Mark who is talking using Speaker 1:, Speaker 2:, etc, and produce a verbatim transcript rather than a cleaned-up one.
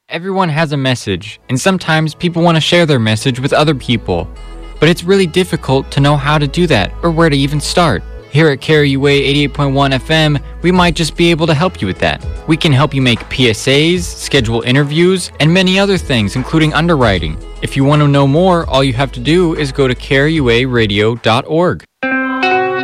Speaker 1: Everyone has a message, and sometimes people want to share their message with other people. But it's really difficult to know how to do that or where to even start. Here at K R U A eighty-eight point one F M, we might just be able to help you with that. We can help you make P S As, schedule interviews, and many other things, including underwriting. If you want to know more, all you have to do is go to K R U A radio dot org.